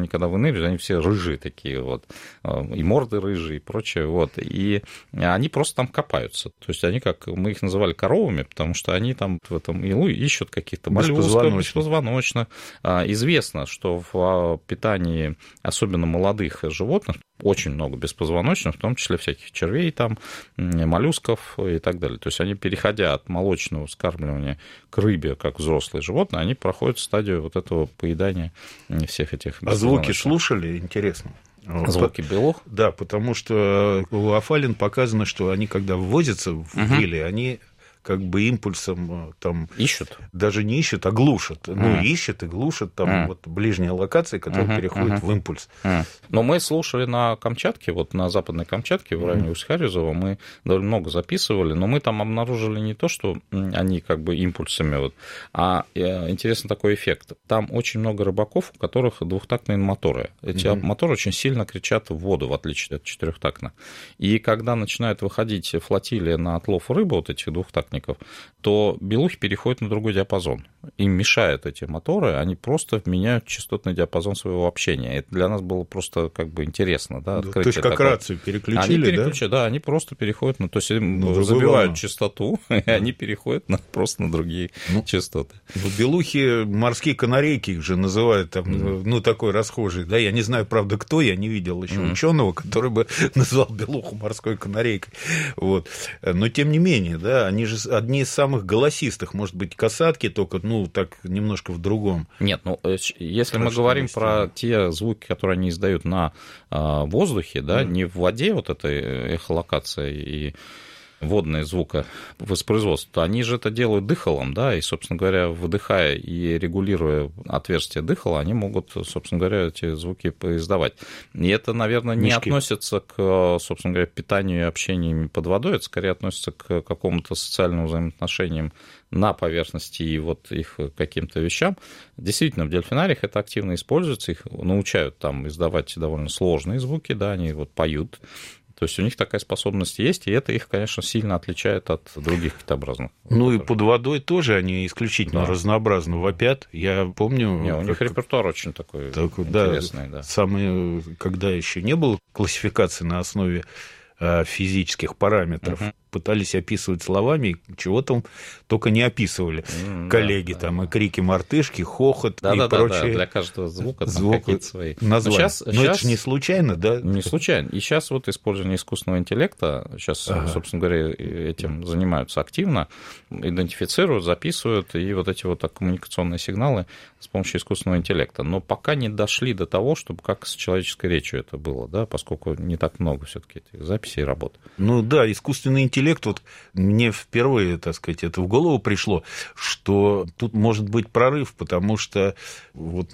они когда выныривают, они все рыжие такие вот, и морды рыжие, и прочее, вот, и они просто там копаются. То есть они, как мы их называли коровами, потому что они там в этом илу ищут каких-то моллюсков, беспозвоночных. Известно, что в питании особенно молодых животных очень много беспозвоночных, в том числе всяких червей, там, моллюсков и так далее. То есть они, переходя от молочного вскармливания к рыбе, как взрослые животные, они проходят стадию вот этого поедания всех этих беспозвоночных. А звуки слушали? Интересно. Звуки белух? Да, потому что у афалин показано, что они, когда ввозятся в гели, они как бы импульсом там... Ищут? Даже не ищут, а глушат. Ну, ищут и глушат там вот ближние локации, которые переходят в импульс. Но мы слушали на Камчатке, вот на Западной Камчатке, в районе Усть-Харюзова, мы довольно много записывали, но мы там обнаружили не то, что они как бы импульсами, вот, а интересный такой эффект. Там очень много рыбаков, у которых двухтактные моторы. Эти моторы очень сильно кричат в воду, в отличие от четырехтактных. И когда начинает выходить флотилия на отлов рыбы, вот этих двухтактных, то белухи переходят на другой диапазон. Им мешают эти моторы, они просто меняют частотный диапазон своего общения. Это для нас было просто как бы интересно. Да, то есть как такое. Рацию переключили, да? Они просто переходят, то есть им забивают частоту, и они переходят просто на другие частоты. Белухи, морские канарейки их же называют, там, такой расхожий. Да? Я не знаю, правда, кто, я не видел еще ученого, который бы назвал белуху морской канарейкой. Вот. Но тем не менее, да, они же одни из самых голосистых, может быть, касатки, только, так немножко в другом. Нет, если мы говорим про те звуки, которые они издают на воздухе, да, не в воде, вот этой эхолокация и водные звуковоспроизводства, то они же это делают дыхалом, да, и, собственно говоря, выдыхая и регулируя отверстие дыхала, они могут, собственно говоря, эти звуки издавать. И это, наверное, не относится к, собственно говоря, питанию и общению под водой, это скорее относится к какому-то социальному взаимоотношениям на поверхности и вот их каким-то вещам. Действительно, в дельфинариях это активно используется, их научают там издавать довольно сложные звуки, да, они вот поют. То есть у них такая способность есть, и это их, конечно, сильно отличает от других китообразных. И под водой тоже они исключительно разнообразно вопят. Я помню... У них репертуар очень такой интересный. Да. Самые, когда еще не было классификации на основе физических параметров, пытались описывать словами, чего там только не описывали коллеги, там и крики мартышки, хохот и прочее. Да, для каждого звука там какие-то свои названия. Но это же не случайно, да? Не случайно. И сейчас вот использование искусственного интеллекта, сейчас, собственно говоря, этим занимаются активно, идентифицируют, записывают, и вот эти вот коммуникационные сигналы с помощью искусственного интеллекта. Но пока не дошли до того, чтобы как с человеческой речью это было, да, поскольку не так много все-таки этих записей и работ. Да, искусственный интеллект, вот мне впервые, так сказать, это в голову пришло, что тут может быть прорыв, потому что вот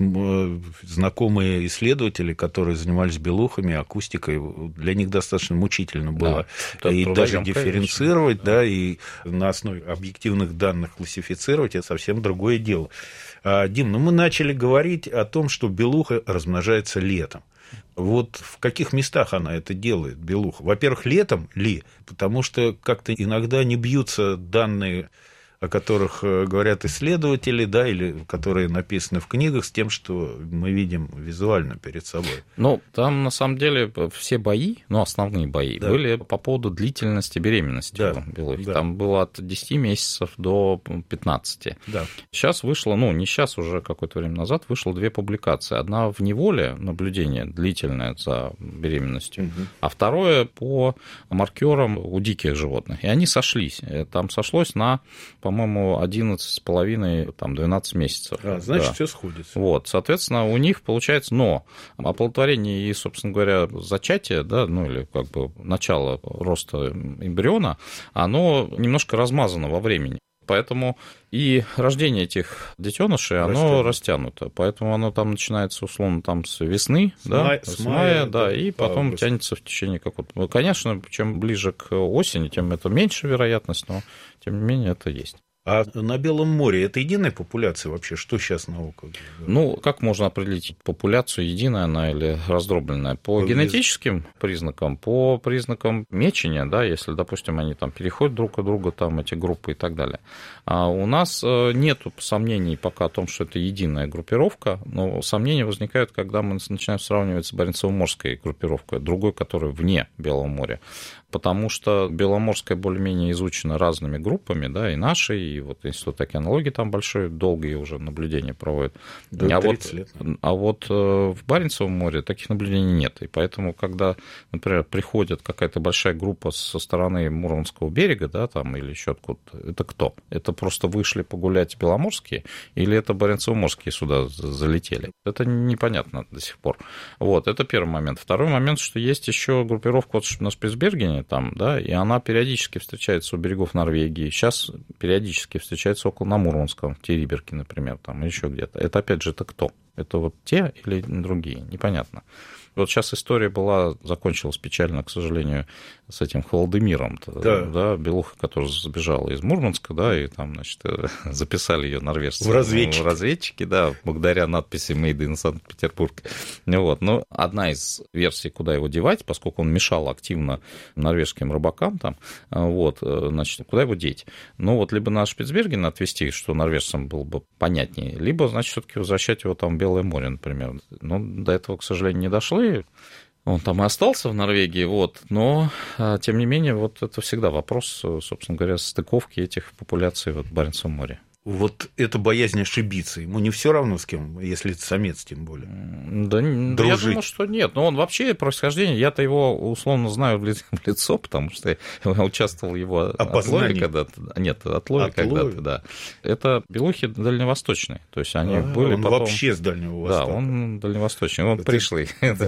знакомые исследователи, которые занимались белухами, акустикой, для них достаточно мучительно было и даже дифференцировать, и на основе объективных данных классифицировать, это совсем другое дело. Дим, мы начали говорить о том, что белуха размножается летом. Вот в каких местах она это делает, белуха? Во-первых, летом ли? Потому что как-то иногда не бьются данные, о которых говорят исследователи, да, или которые написаны в книгах, с тем, что мы видим визуально перед собой. Там, на самом деле, все бои, основные бои, были по поводу длительности беременности белухи. Да. Там было от 10 месяцев до 15. Да. Сейчас вышло, не сейчас, уже какое-то время назад, вышло 2 публикации. Одна в неволе, наблюдение длительное за беременностью, а второе по маркерам у диких животных. И они сошлись. Там сошлось на, по-моему, 11,5-12 месяцев. Значит, все сходится. Вот, соответственно, у них получается, оплодотворение и, собственно говоря, зачатие, или как бы начало роста эмбриона, оно немножко размазано во времени. Поэтому и рождение этих детенышей, оно растянуто. Поэтому оно там начинается, условно, с весны, с мая, и потом август. Тянется в течение какого-то... Конечно, чем ближе к осени, тем это меньше вероятность, но тем не менее это есть. А на Белом море это единая популяция вообще? Что сейчас наука? Ну, как можно определить популяцию, единая она или раздробленная? По генетическим признакам, по признакам мечения, да, если, допустим, они там переходят друг от друга, там эти группы и так далее. А у нас нет сомнений пока о том, что это единая группировка, но сомнения возникают, когда мы начинаем сравнивать с Баренцево-морской группировкой, другой, которая вне Белого моря. Потому что Беломорская более-менее изучена разными группами, да, и нашей, и вот Институт океанологии там большое, долгие уже наблюдения проводит. Да, 30 лет. А вот в Баренцевом море таких наблюдений нет. И поэтому, когда, например, приходит какая-то большая группа со стороны Мурманского берега, да, там, или еще откуда-то, это кто? Это просто вышли погулять беломорские, или это баренцево-морские сюда залетели? Это непонятно до сих пор. Вот, это первый момент. Второй момент, что есть еще группировка вот на Спицбергене, там, да, и она периодически встречается у берегов Норвегии, сейчас периодически встречается на Мурманском, в Териберке, например, там, еще где-то. Это, опять же, это кто? Это вот те или другие? Непонятно. Вот сейчас история закончилась печально, к сожалению, с этим Холодемиром, да, белуха, которая сбежала из Мурманска, да, и там, значит, записали ее норвежцы. В разведчики, да, благодаря надписи «Made in Санкт-Петербург». Вот. Но одна из версий, куда его девать, поскольку он мешал активно норвежским рыбакам там, вот, значит, куда его деть? Ну, вот либо на Шпицберген отвезти, что норвежцам было бы понятнее, либо, значит, все-таки возвращать его там в Белое море, например. Но до этого, к сожалению, не дошло. Он там и остался в Норвегии, вот, но, тем не менее, вот это всегда вопрос, собственно говоря, стыковки этих популяций в Баренцевом море. Вот это боязнь ошибиться. Ему не все равно с кем, если это самец, тем более. Да, я думаю, что нет. Но он вообще происхождение, я-то его условно знаю в лицо, потому что я участвовал в его отлове когда-то. Нет, отлове когда-то, да. Это белухи дальневосточные. То есть они были он потом... вообще с Дальнего Востока. Да, он дальневосточный, он пришлый.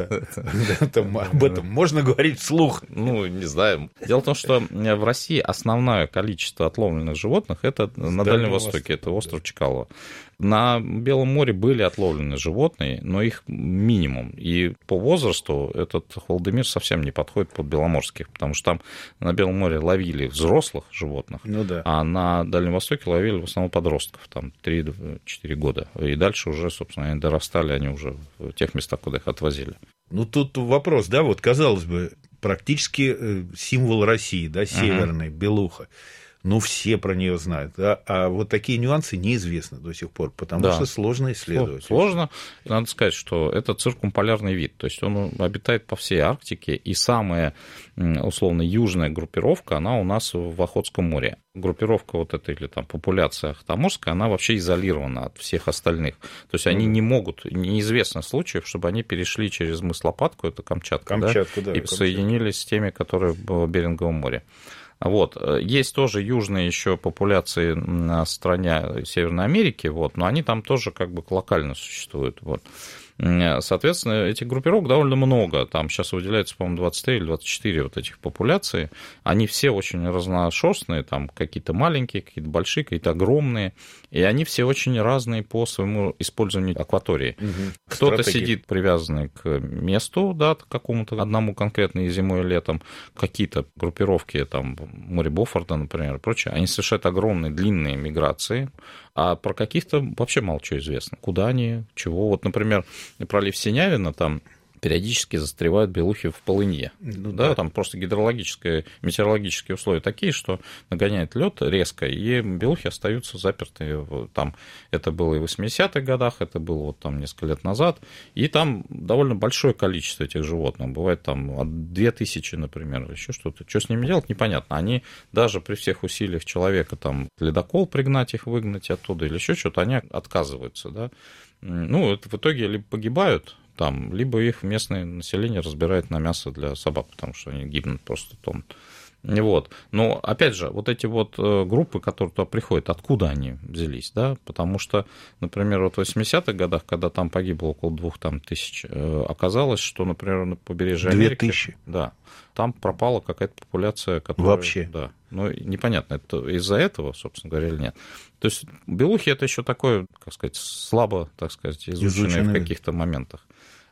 Об этом можно говорить вслух. Ну, не знаю. Дело в том, что в России основное количество отловленных животных это на Дальнем Востоке. Это остров Чкалово. На Белом море были отловлены животные, но их минимум. И по возрасту этот Холодемир совсем не подходит под беломорских, потому что там на Белом море ловили взрослых животных, а на Дальнем Востоке ловили в основном подростков, там 3-4 года. И дальше уже, собственно, они дорастали, они уже в тех местах, куда их отвозили. Ну, тут вопрос, да, вот, казалось бы, практически символ России, да, северный, белуха. Ну, все про нее знают. Да? А вот такие нюансы неизвестны до сих пор, потому что сложно исследовать. Сложно. Надо сказать, что это циркумполярный вид. То есть он обитает по всей Арктике, и самая, условно, южная группировка, она у нас в Охотском море. Группировка вот эта, или там популяция ахтаморская, она вообще изолирована от всех остальных. То есть они не могут, неизвестно случаев, чтобы они перешли через мыс Лопатку, это Камчатка, и соединились с теми, которые в Беринговом море. Вот. Есть тоже южные еще популяции на стороне Северной Америки, вот, но они там тоже как бы локально существуют. Вот. Соответственно, этих группировок довольно много. Там сейчас выделяется, по-моему, 23 или 24 вот этих популяций. Они все очень разношерстные, там какие-то маленькие, какие-то большие, какие-то огромные. И они все очень разные по своему использованию акватории. Кто-то сидит привязанный к месту, да, к какому-то одному конкретно и зимой, и летом. Какие-то группировки, там, море Боффорда, например, и прочее, они совершают огромные длинные миграции. А про каких-то вообще мало чего известно. Куда они, чего. Вот, например, пролив Синявина, там периодически застревают белухи в полынье. Там просто метеорологические условия такие, что нагоняет лед резко, и белухи остаются заперты. Там это было и в 80-х годах, это было вот там несколько лет назад, и там довольно большое количество этих животных. Бывает там от 2000, например, еще что-то. Что с ними делать, непонятно. Они даже при всех усилиях человека, там, ледокол пригнать их, выгнать оттуда или еще что-то, они отказываются. Да? Ну, это в итоге либо погибают, там, либо их местное население разбирает на мясо для собак, потому что они гибнут просто тонут. Вот. Но, опять же, вот эти вот группы, которые туда приходят, откуда они взялись, да? Потому что, например, вот в 80-х годах, когда там погибло около 2000, оказалось, что, например, на побережье Америки... 2000? Да. Там пропала какая-то популяция, которая... Вообще? Да. Ну, непонятно, это из-за этого, собственно говоря, или нет. То есть белухи — это еще такое, как сказать, слабо, так сказать, изученное в каких-то моментах.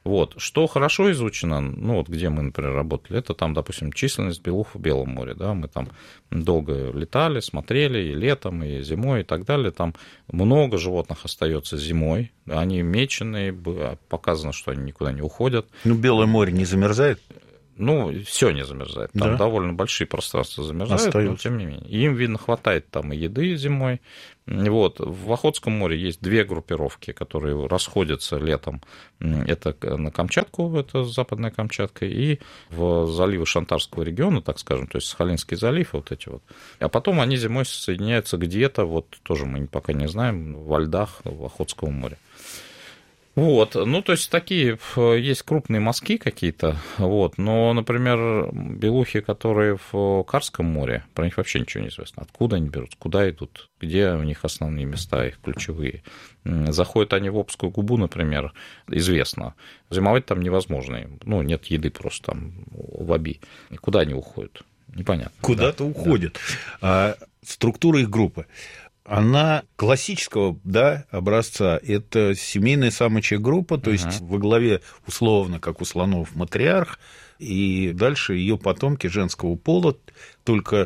Вот. Что хорошо изучено, ну, вот где мы, например, работали, это там, допустим, численность белух в Белом море, да, мы там долго летали, смотрели и летом, и зимой, и так далее, там много животных остается зимой, они меченые, показано, что они никуда не уходят. Ну, Белое море не замерзает? Ну, все не замерзает. Там довольно большие пространства замерзают, но тем не менее. Им, видно, хватает там и еды зимой. Вот. В Охотском море есть две группировки, которые расходятся летом. Это на Камчатку, это Западная Камчатка, и в заливы Шантарского региона, так скажем, то есть Сахалинский залив, вот эти вот. А потом они зимой соединяются где-то, вот тоже мы пока не знаем, во льдах в Охотском море. Вот, ну, то есть такие есть крупные мазки какие-то, вот, но, например, белухи, которые в Карском море, про них вообще ничего не известно. Откуда они берут, куда идут, где у них основные места, их ключевые. Заходят они в Обскую губу, например, известно. Зимовать там невозможно, ну, нет еды просто там в Оби. И куда они уходят? Непонятно. Куда-то уходят. Да. Структура их группы. Она классического, да, образца, это семейная самочья группа, то есть во главе, условно, как у слонов, матриарх, и дальше ее потомки женского пола, только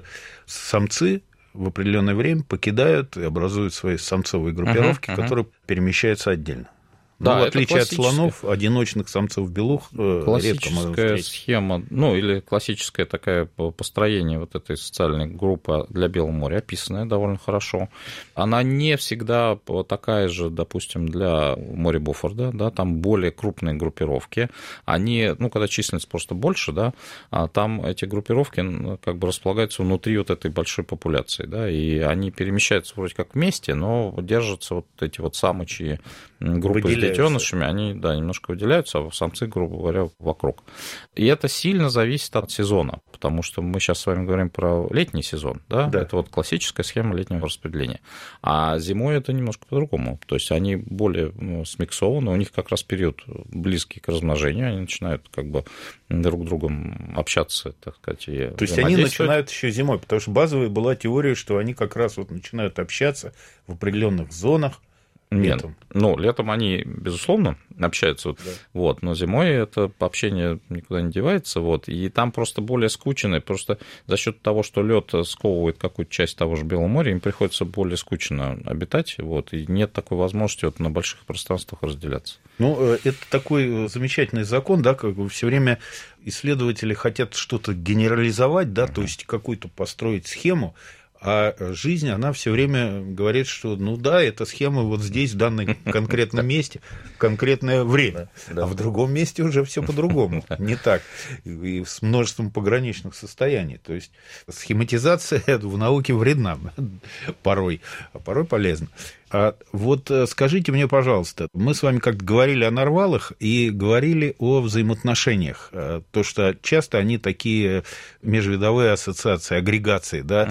самцы в определенное время покидают и образуют свои самцовые группировки, которые перемещаются отдельно. Да, в отличие от слонов, одиночных самцов-белух редко можно встретить. Классическая схема, ну, или классическое такое построение вот этой социальной группы для Белого моря, описанная довольно хорошо. Она не всегда такая же, допустим, для моря Боффорда, да, там более крупные группировки. Они, ну, когда численность просто больше, да, а там эти группировки как бы располагаются внутри вот этой большой популяции, да, и они перемещаются вроде как вместе, но держатся вот эти вот самочьи группы с детенышами, они, да, немножко выделяются, а самцы, грубо говоря, вокруг. И это сильно зависит от сезона, потому что мы сейчас с вами говорим про летний сезон, да? Это вот классическая схема летнего распределения. А зимой это немножко по-другому, то есть они более смиксованы, у них как раз период близкий к размножению, они начинают как бы друг с другом общаться, так сказать, и то есть они начинают еще зимой, потому что базовая была теория, что они как раз вот начинают общаться в определенных зонах. Нет, ну, летом они, безусловно, общаются, вот, но зимой это общение никуда не девается, вот, и там просто более скучно, просто за счет того, что лед сковывает какую-то часть того же Белого моря, им приходится более скучно обитать, вот, и нет такой возможности вот на больших пространствах разделяться. Ну, это такой замечательный закон, да, как бы все время исследователи хотят что-то генерализовать, да, то есть какую-то построить схему. А жизнь, она все время говорит, что, ну да, эта схема вот здесь, в данном конкретном месте, в конкретное время, а в другом месте уже все по-другому, не так, и с множеством пограничных состояний. То есть схематизация в науке вредна порой, а порой полезна. А вот скажите мне, пожалуйста, мы с вами как-то говорили о нарвалах и говорили о взаимоотношениях. То, что часто они такие межвидовые ассоциации, агрегации, да,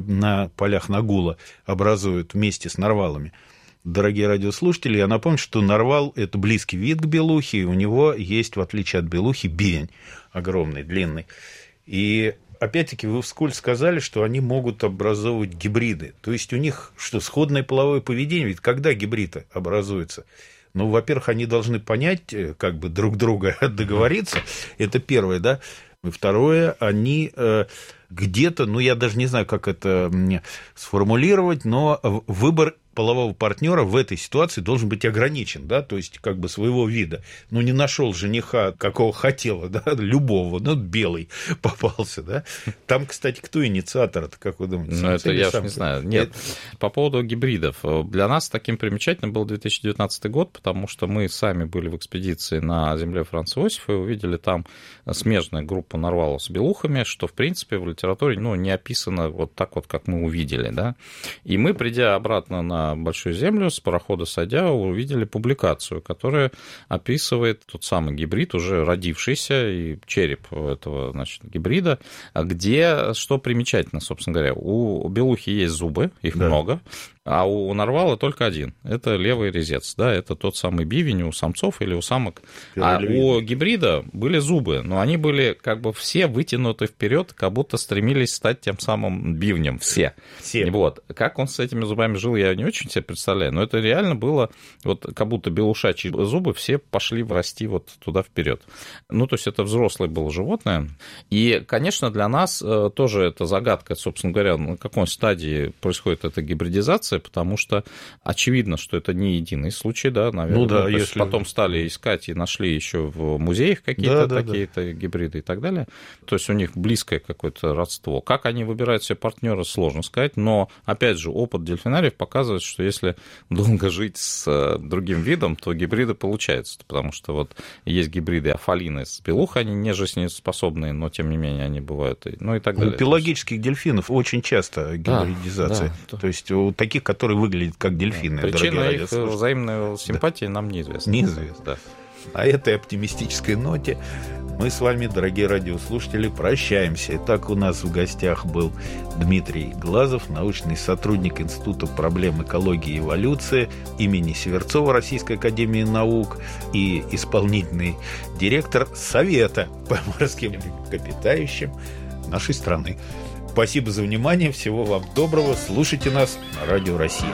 на полях нагула образуют вместе с нарвалами. Дорогие радиослушатели, я напомню, что нарвал – это близкий вид к белухе, и у него есть, в отличие от белухи, бивень огромный, длинный. И опять-таки, вы вскользь сказали, что они могут образовывать гибриды. То есть у них что, сходное половое поведение? Ведь когда гибрид образуется? Ну, во-первых, они должны понять, как бы друг друга договориться. Это первое, да. И второе, они где-то, ну, я даже не знаю, как это сформулировать, но выбор полового партнера в этой ситуации должен быть ограничен, да, то есть как бы своего вида. Ну, не нашел жениха, какого хотела, да, любого, ну, белый попался, да. Там, кстати, кто инициатор, как вы думаете? Ну, это я уж не знаю. Нет, по поводу гибридов. Для нас таким примечательным был 2019 год, потому что мы сами были в экспедиции на земле Франца Иосифа и увидели там смежную группу нарвалов с белухами, что, в принципе, в литературе, ну, не описано вот так вот, как мы увидели, да. И мы, придя обратно на Большую Землю, с парохода сойдя, увидели публикацию, которая описывает тот самый гибрид, уже родившийся, и череп этого, значит, гибрида, где, что примечательно, собственно говоря, у белухи есть зубы, их много, А у нарвала только один. Это левый резец, да, это тот самый бивень у самцов или у самок. А у гибрида были зубы, но они были как бы все вытянуты вперед, как будто стремились стать тем самым бивнем. Все. Вот. Как он с этими зубами жил, я не очень себе представляю, но это реально было, вот как будто белушачьи зубы все пошли расти вот туда вперед. Ну, то есть это взрослое было животное. И, конечно, для нас тоже это загадка, собственно говоря, на какой стадии происходит эта гибридизация, потому что очевидно, что это не единый случай, да, наверное. Ну, да, если... Потом стали искать и нашли еще в музеях какие-то такие-то гибриды и так далее. То есть у них близкое какое-то родство. Как они выбирают себе партнера, сложно сказать, но, опять же, опыт дельфинариев показывает, что если долго жить с другим видом, то гибриды получаются, потому что вот есть гибриды афалины с белухой, они не жизнеспособные, но, тем не менее, они бывают, ну и так далее. У пелагических дельфинов очень часто гибридизация. То есть у таких, которые выглядят как дельфины. Причина их взаимной симпатии нам неизвестна. Неизвестна. Да. На этой оптимистической ноте мы с вами, дорогие радиослушатели, прощаемся. Итак, у нас в гостях был Дмитрий Глазов, научный сотрудник Института проблем экологии и эволюции имени Северцова Российской академии наук и исполнительный директор Совета по морским млекопитающим нашей страны. Спасибо за внимание, всего вам доброго. Слушайте нас на Радио Россия.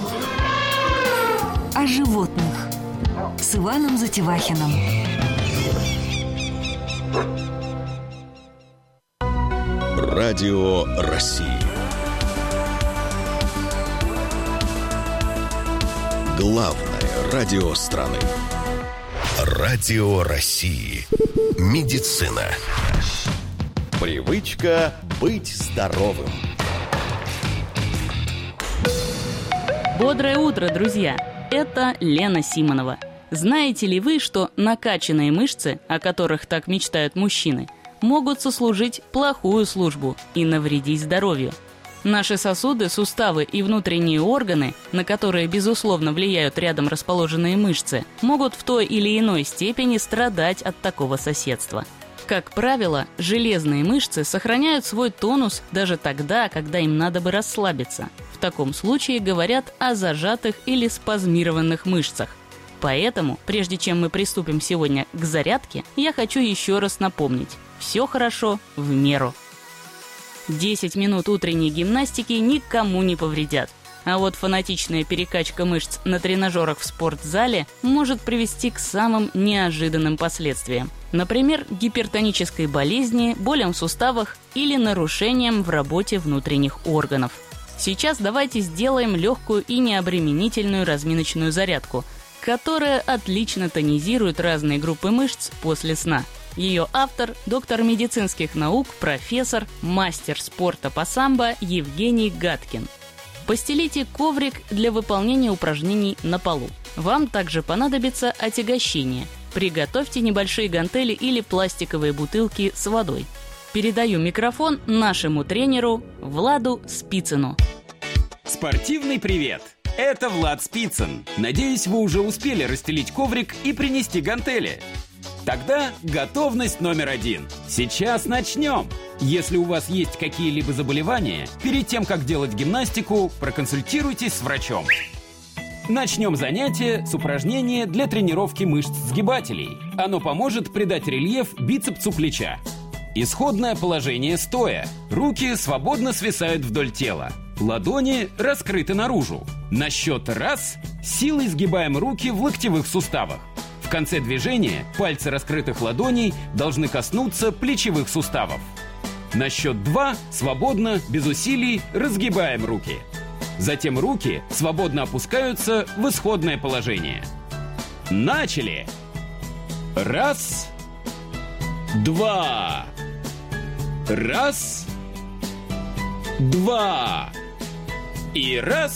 О животных с Иваном Затевахиным. Радио России. Главное радио страны. Радио России. Медицина. Привычка быть здоровым. Бодрое утро, друзья! Это Лена Симонова. Знаете ли вы, что накачанные мышцы, о которых так мечтают мужчины, могут сослужить плохую службу и навредить здоровью? Наши сосуды, суставы и внутренние органы, на которые, безусловно, влияют рядом расположенные мышцы, могут в той или иной степени страдать от такого соседства. Как правило, железные мышцы сохраняют свой тонус даже тогда, когда им надо бы расслабиться. В таком случае говорят о зажатых или спазмированных мышцах. Поэтому, прежде чем мы приступим сегодня к зарядке, я хочу еще раз напомнить: все хорошо в меру. 10 минут утренней гимнастики никому не повредят. А вот фанатичная перекачка мышц на тренажерах в спортзале может привести к самым неожиданным последствиям. Например, гипертонической болезни, болям в суставах или нарушениям в работе внутренних органов. Сейчас давайте сделаем легкую и необременительную разминочную зарядку, которая отлично тонизирует разные группы мышц после сна. Ее автор – доктор медицинских наук, профессор, мастер спорта по самбо Евгений Гаткин. Постелите коврик для выполнения упражнений на полу. Вам также понадобится отягощение. Приготовьте небольшие гантели или пластиковые бутылки с водой. Передаю микрофон нашему тренеру Владу Спицыну. Спортивный привет! Это Влад Спицын. Надеюсь, вы уже успели расстелить коврик и принести гантели. Тогда готовность номер 1. Сейчас начнем. Если у вас есть какие-либо заболевания, перед тем, как делать гимнастику, проконсультируйтесь с врачом. Начнем занятие с упражнения для тренировки мышц сгибателей. Оно поможет придать рельеф бицепсу плеча. Исходное положение стоя. Руки свободно свисают вдоль тела. Ладони раскрыты наружу. На счет 1 силой сгибаем руки в локтевых суставах. В конце движения пальцы раскрытых ладоней должны коснуться плечевых суставов. На счет 2 свободно, без усилий, разгибаем руки. Затем руки свободно опускаются в исходное положение. Начали! 1, 2. 1, 2. И 1,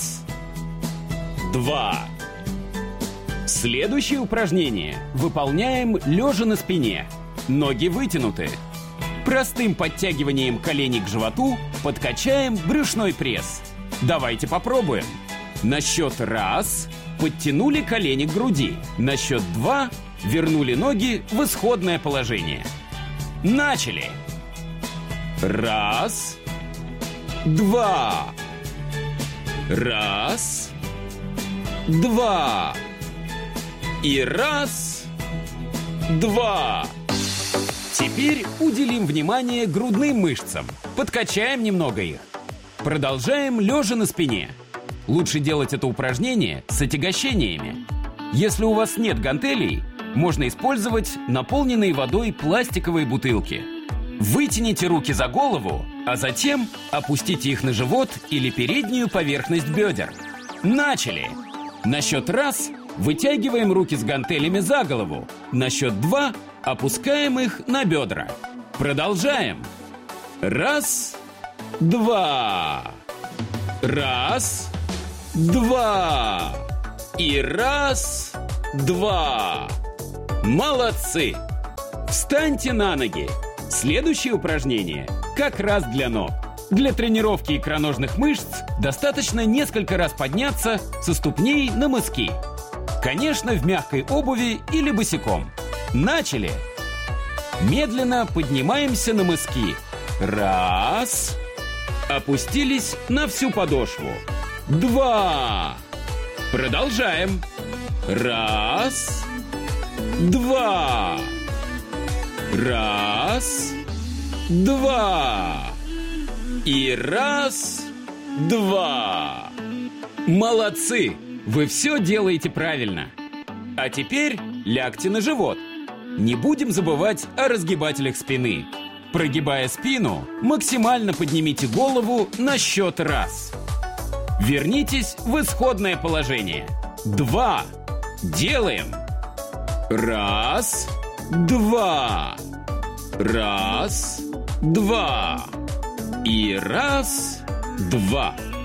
2. Следующее упражнение выполняем лежа на спине. Ноги вытянуты. Простым подтягиванием коленей к животу подкачаем брюшной пресс. Давайте попробуем. На счет 1 подтянули колени к груди. На счет 2 вернули ноги в исходное положение. Начали! 1, 2. Раз, два. И раз, два. Теперь уделим внимание грудным мышцам. Подкачаем немного их. Продолжаем лежа на спине. Лучше делать это упражнение с отягощениями. Если у вас нет гантелей, можно использовать наполненные водой пластиковые бутылки. Вытяните руки за голову, а затем опустите их на живот или переднюю поверхность бедер. Начали! На счет раз вытягиваем руки с гантелями за голову. На счет два опускаем их на бедра. Продолжаем. Раз, два. Раз, два. И раз, два. Молодцы! Встаньте на ноги. Следующее упражнение как раз для ног. Для тренировки икроножных мышц достаточно несколько раз подняться со ступней на мыски. Конечно, в мягкой обуви или босиком. Начали! Медленно поднимаемся на мыски. Раз. Опустились на всю подошву. Два. Продолжаем. Раз. Два. Раз. Два. И раз. Два. Молодцы! Вы все делаете правильно. А теперь лягте на живот. Не будем забывать о разгибателях спины. Прогибая спину, максимально поднимите голову на счет раз. Вернитесь в исходное положение. Два. Делаем. Раз, два. Раз, два. И раз, два.